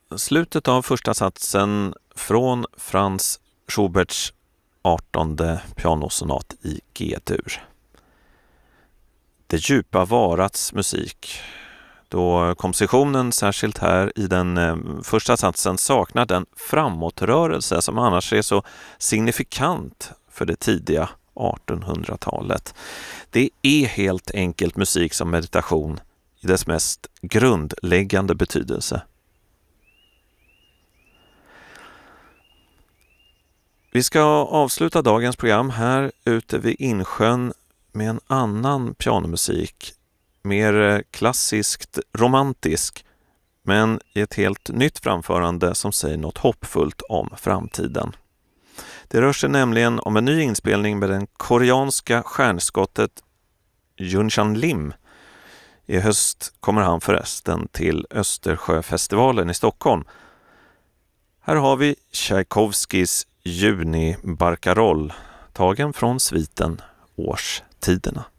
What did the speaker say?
slutet av första satsen från Franz Schuberts 18:e pianosonat i G-dur. Det djupa varats musik, då kompositionen särskilt här i den första satsen saknar den framåtrörelse som annars är så signifikant för det tidiga 1800-talet. Det är helt enkelt musik som meditation i dess mest grundläggande betydelse. Vi ska avsluta dagens program här ute vid Insjön med en annan pianomusik, mer klassiskt romantisk, men i ett helt nytt framförande som säger något hoppfullt om framtiden. Det rör sig nämligen om en ny inspelning med den koreanska stjärnskottet Yunshan Lim. I höst kommer han förresten till Östersjöfestivalen i Stockholm. Här har vi Tchaikovskis Juni Barcarolle, tagen från sviten Årstiderna.